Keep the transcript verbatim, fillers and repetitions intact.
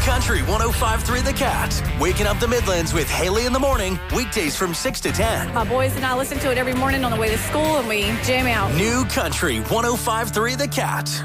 Country one oh five point three The Cat. Waking up the Midlands with Haley in the morning, weekdays from six to ten. My boys and I listen to it every morning on the way to school, and we jam out. New Country one oh five point three The Cat.